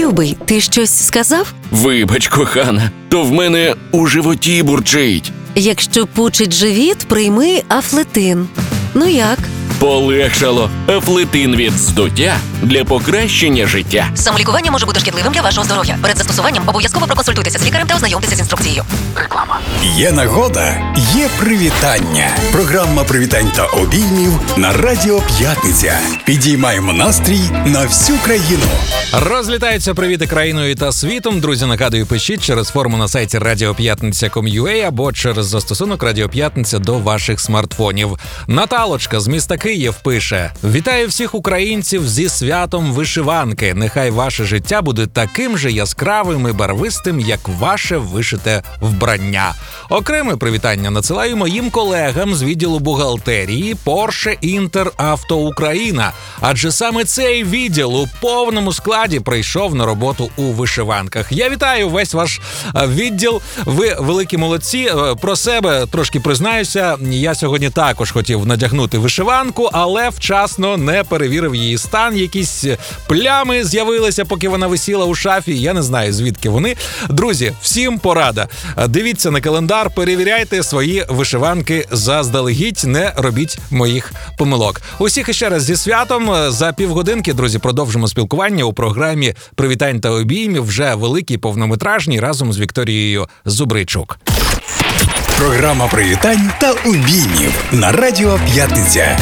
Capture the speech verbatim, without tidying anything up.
Любий, ти щось сказав? Вибач, кохана, то в мене у животі бурчить. Якщо пучить живіт, прийми Афлетин. Ну як? Полегшало. Афлетин від здуття для покращення життя. Самолікування може бути шкідливим для вашого здоров'я. Перед застосуванням обов'язково проконсультуйтеся з лікарем та ознайомтеся з інструкцією. Реклама. Є нагода, є привітання. Програма привітань та обіймів на Радіо П'ятниця. Підіймаємо настрій на всю країну. Розлітаються привіти країною та світом. Друзі, нагадую, пишіть через форму на сайті радіо п'ятниця крапка ком крапка ю а або через застосунок Радіо П'ятниця до ваших смартфонів. Наталочка з міста Київ пише: «Вітаю всіх українців зі святом вишиванки. Нехай ваше життя буде таким же яскравим і барвистим, як ваше вишите вбрання». Окреме привітання надсилаю моїм колегам з відділу бухгалтерії Porsche Інтер Авто Україна. Адже саме цей відділ у повному складі прийшов на роботу у вишиванках. Я вітаю весь ваш відділ. Ви великі молодці. Про себе трошки признаюся. Я сьогодні також хотів надягнути вишиванку, але вчасно не перевірив її стан. Якісь плями з'явилися, поки вона висіла у шафі. Я не знаю, звідки вони. Друзі, всім порада. Дивіться на календар, перевіряйте свої вишиванки заздалегідь, не робіть моїх помилок. Усіх іще раз зі святом. За півгодинки, друзі, продовжимо спілкування у програмі «Привітань та обіймів», вже великий повнометражній, разом з Вікторією Зубричук. Програма привітань та обіймів на Радіо П'ятниця.